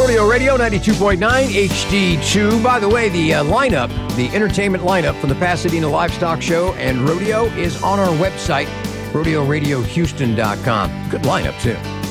Rodeo Radio 92.9 HD2. By the way, the lineup, the entertainment lineup for the Pasadena Livestock Show and Rodeo is on our website, rodeoradiohouston.com. Good lineup, too.